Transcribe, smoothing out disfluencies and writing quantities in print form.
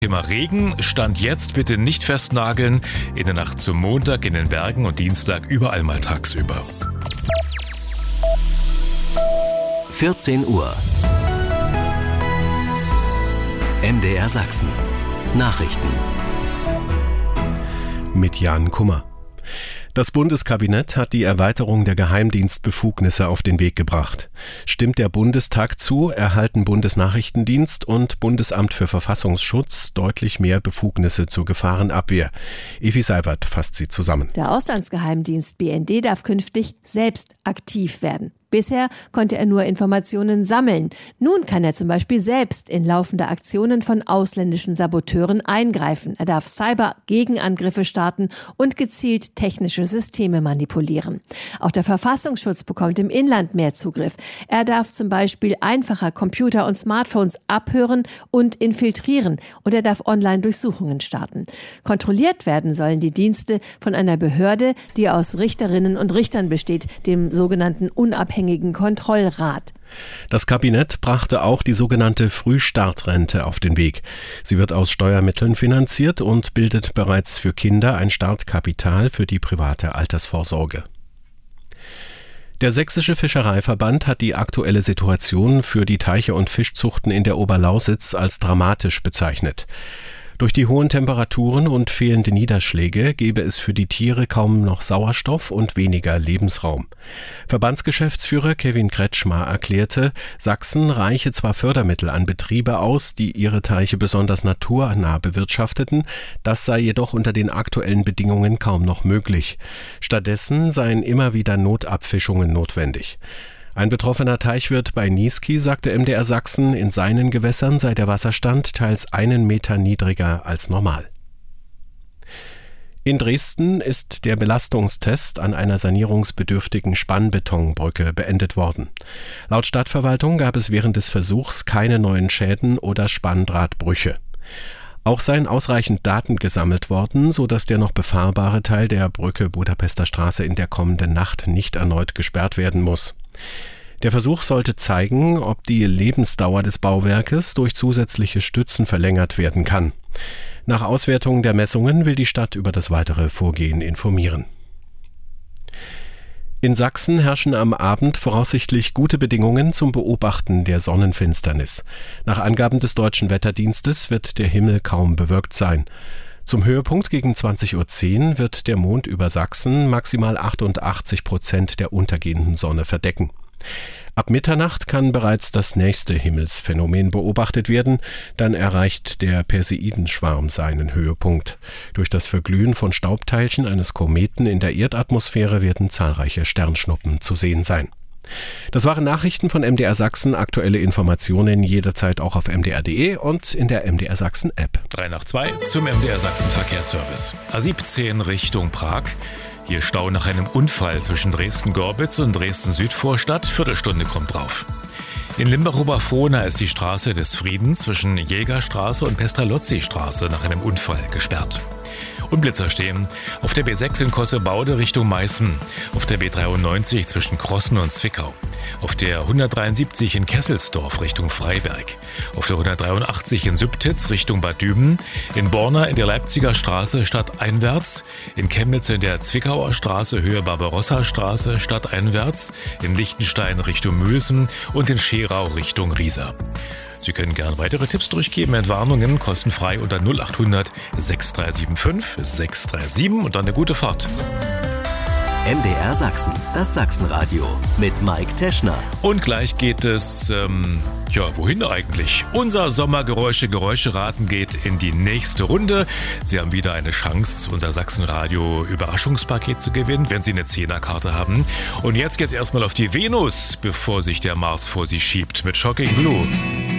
Thema Regen, Stand jetzt bitte nicht festnageln. In der Nacht zum Montag in den Bergen und Dienstag überall mal tagsüber. 14 Uhr. MDR Sachsen. Nachrichten. Mit Jan Kummer. Das Bundeskabinett hat die Erweiterung der Geheimdienstbefugnisse auf den Weg gebracht. Stimmt der Bundestag zu, erhalten Bundesnachrichtendienst und Bundesamt für Verfassungsschutz deutlich mehr Befugnisse zur Gefahrenabwehr. Evi Seibert fasst sie zusammen. Der Auslandsgeheimdienst BND darf künftig selbst aktiv werden. Bisher konnte er nur Informationen sammeln. Nun kann er zum Beispiel selbst in laufende Aktionen von ausländischen Saboteuren eingreifen. Er darf Cyber-Gegenangriffe starten und gezielt technische Systeme manipulieren. Auch der Verfassungsschutz bekommt im Inland mehr Zugriff. Er darf zum Beispiel einfacher Computer und Smartphones abhören und infiltrieren. Und er darf Online-Durchsuchungen starten. Kontrolliert werden sollen die Dienste von einer Behörde, die aus Richterinnen und Richtern besteht, dem sogenannten unabhängigen Kontrollrat. Das Kabinett brachte auch die sogenannte Frühstartrente auf den Weg. Sie wird aus Steuermitteln finanziert und bildet bereits für Kinder ein Startkapital für die private Altersvorsorge. Der Sächsische Fischereiverband hat die aktuelle Situation für die Teiche und Fischzuchten in der Oberlausitz als dramatisch bezeichnet. Durch die hohen Temperaturen und fehlende Niederschläge gebe es für die Tiere kaum noch Sauerstoff und weniger Lebensraum. Verbandsgeschäftsführer Kevin Kretschmer erklärte, Sachsen reiche zwar Fördermittel an Betriebe aus, die ihre Teiche besonders naturnah bewirtschafteten, das sei jedoch unter den aktuellen Bedingungen kaum noch möglich. Stattdessen seien immer wieder Notabfischungen notwendig. Ein betroffener Teichwirt bei Niesky sagte MDR Sachsen, in seinen Gewässern sei der Wasserstand teils 1 Meter niedriger als normal. In Dresden ist der Belastungstest an einer sanierungsbedürftigen Spannbetonbrücke beendet worden. Laut Stadtverwaltung gab es während des Versuchs keine neuen Schäden oder Spanndrahtbrüche. Auch seien ausreichend Daten gesammelt worden, sodass der noch befahrbare Teil der Brücke Budapester Straße in der kommenden Nacht nicht erneut gesperrt werden muss. Der Versuch sollte zeigen, ob die Lebensdauer des Bauwerkes durch zusätzliche Stützen verlängert werden kann. Nach Auswertung der Messungen will die Stadt über das weitere Vorgehen informieren. In Sachsen herrschen am Abend voraussichtlich gute Bedingungen zum Beobachten der Sonnenfinsternis. Nach Angaben des Deutschen Wetterdienstes wird der Himmel kaum bewölkt sein. Zum Höhepunkt gegen 20:10 Uhr wird der Mond über Sachsen maximal 88% der untergehenden Sonne verdecken. Ab Mitternacht kann bereits das nächste Himmelsphänomen beobachtet werden, dann erreicht der Perseidenschwarm seinen Höhepunkt. Durch das Verglühen von Staubteilchen eines Kometen in der Erdatmosphäre werden zahlreiche Sternschnuppen zu sehen sein. Das waren Nachrichten von MDR Sachsen. Aktuelle Informationen jederzeit auch auf mdr.de und in der MDR Sachsen App. 3 nach 2 zum MDR Sachsen Verkehrsservice. A17 Richtung Prag. Hier Stau nach einem Unfall zwischen Dresden-Gorbitz und Dresden-Südvorstadt. Viertelstunde kommt drauf. In Limbach-Oberfrohna ist die Straße des Friedens zwischen Jägerstraße und Pestalozzi-Straße nach einem Unfall gesperrt. Und Blitzer stehen auf der B6 in Kossebaude Richtung Meißen, auf der B93 zwischen Krossen und Zwickau, auf der 173 in Kesselsdorf Richtung Freiberg, auf der 183 in Sübtitz Richtung Bad Düben, in Borna in der Leipziger Straße stadteinwärts, in Chemnitz in der Zwickauer Straße Höhe Barbarossa-Straße stadteinwärts, in Lichtenstein Richtung Mülsen und in Scherau Richtung Riesa. Sie können gerne weitere Tipps durchgeben, Entwarnungen kostenfrei unter 0800 6375 637 und dann eine gute Fahrt. MDR Sachsen, das Sachsenradio mit Mike Teschner. Und gleich geht es, wohin eigentlich? Unser Sommergeräusche-Geräuscheraten geht in die nächste Runde. Sie haben wieder eine Chance, unser Sachsenradio-Überraschungspaket zu gewinnen, wenn Sie eine 10er-Karte haben. Und jetzt geht's erstmal auf die Venus, bevor sich der Mars vor Sie schiebt mit Shocking Blue.